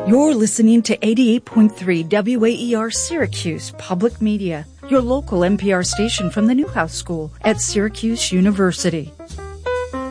You're listening to 88.3 WAER Syracuse Public Media, your local NPR station from the Newhouse School at Syracuse University.